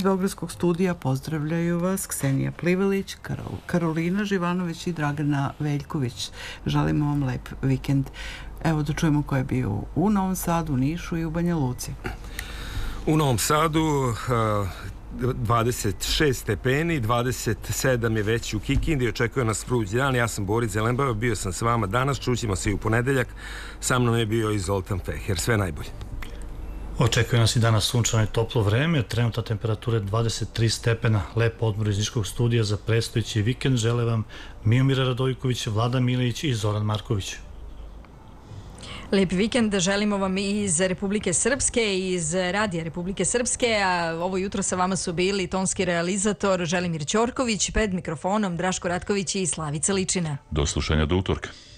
Beogradskog studija pozdravljaju vas Ksenija Plivelić, Karolina Živanović i Dragana Veljković. Želimo vam lep vikend. Evo da čujemo ko je bio u Novom Sadu, u Nišu i u Banja Luci. U Novom Sadu 26 stepeni, 27 je već u Kikindi, očekuje nas vruć dan. Ja sam Boris Zelenbauer, bio sam s vama danas, čućemo se i u ponedeljak. Sa mnom je bio i Zoltan Feher. Sve najbolje. Očekuje nas i danas sunčano i toplo vreme, trenutna temperatura je 23 stepena, lep odmor iz Niškog studija za predstojeći vikend. Žele vam Miomira Radojković, Vlada Milić i Zoran Marković. Lep vikend želimo vam iz Republike Srpske, iz Radija Republike Srpske, a ovo jutro sa vama su bili tonski realizator Želimir Ćorković, pred mikrofonom Draško Ratković i Slavica Ličina. Do slušanja do utorka.